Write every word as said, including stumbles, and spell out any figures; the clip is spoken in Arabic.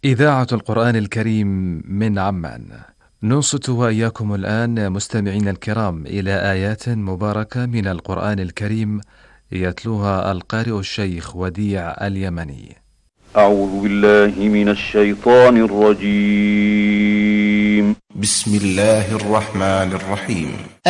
إذاعة القرآن الكريم من عمان، ننصت وإياكم الآن مستمعين الكرام إلى آيات مباركة من القرآن الكريم يتلوها القارئ الشيخ وديع اليمني. أعوذ بالله من الشيطان الرجيم. بسم الله الرحمن الرحيم.